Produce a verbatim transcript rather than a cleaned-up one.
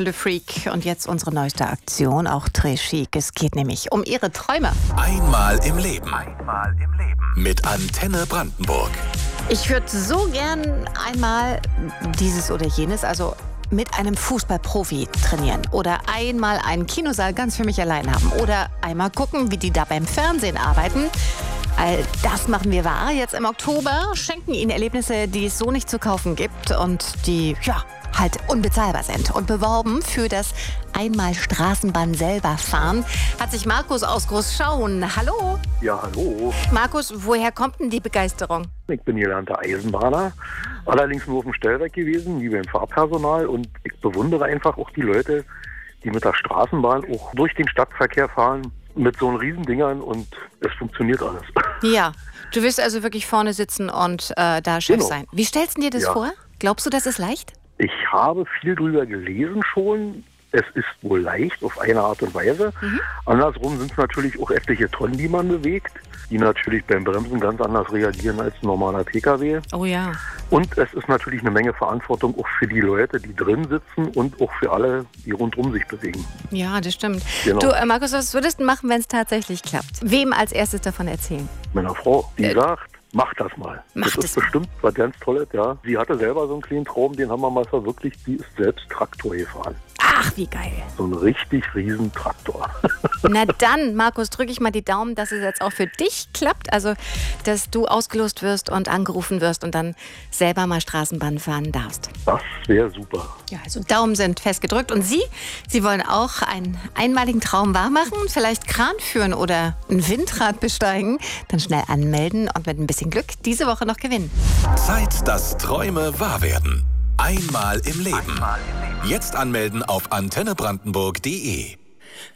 Le Freak. Und jetzt unsere neueste Aktion, auch très chic. Es geht nämlich um ihre Träume. Einmal im Leben. Einmal im Leben. Mit Antenne Brandenburg. Ich würde so gern einmal dieses oder jenes, also mit einem Fußballprofi trainieren. Oder einmal einen Kinosaal ganz für mich allein haben. Oder einmal gucken, wie die da beim Fernsehen arbeiten. All das machen wir wahr. Jetzt im Oktober schenken Ihnen Erlebnisse, die es so nicht zu kaufen gibt und die, ja, halt unbezahlbar sind. Und beworben für das einmal Straßenbahn selber fahren hat sich Markus aus Großschauen. Hallo. Ja, hallo. Markus, woher kommt denn die Begeisterung? Ich bin gelernter Eisenbahner, allerdings nur auf dem Stellwerk gewesen, nie beim Fahrpersonal. Und ich bewundere einfach auch die Leute, die mit der Straßenbahn auch durch den Stadtverkehr fahren, mit so einen Riesendingern, und es funktioniert alles. Ja, du willst also wirklich vorne sitzen und äh, da Chef Genau. sein. Wie stellst du dir das Ja. vor? Glaubst du, das ist leicht? Ich habe viel drüber gelesen schon. Es ist wohl leicht auf eine Art und Weise. Mhm. Andersrum sind es natürlich auch etliche Tonnen, die man bewegt, die natürlich beim Bremsen ganz anders reagieren als ein normaler Pkw. Oh ja. Und es ist natürlich eine Menge Verantwortung auch für die Leute, die drin sitzen, und auch für alle, die rundum sich bewegen. Ja, das stimmt. Genau. Du, äh, Markus, was würdest du machen, wenn es tatsächlich klappt? Wem als erstes davon erzählen? Meiner Frau, die Äh, sagt, mach das mal. mach das das ist mal. bestimmt was ganz Tolles, ja. Sie hatte selber so einen kleinen Traum, den haben wir mal verwirklicht. Sie ist selbst Traktor gefahren. Ach, wie geil. So ein richtig riesen Traktor. Na dann, Markus, drücke ich mal die Daumen, dass es jetzt auch für dich klappt. Also, dass du ausgelost wirst und angerufen wirst und dann selber mal Straßenbahn fahren darfst. Das wäre super. Ja, also Daumen sind fest gedrückt. Und Sie, Sie wollen auch einen einmaligen Traum wahrmachen? Vielleicht Kran führen oder ein Windrad besteigen? Dann schnell anmelden und mit ein bisschen Glück diese Woche noch gewinnen. Zeit, dass Träume wahr werden. Einmal im Leben. Jetzt anmelden auf antenne brandenburg punkt de.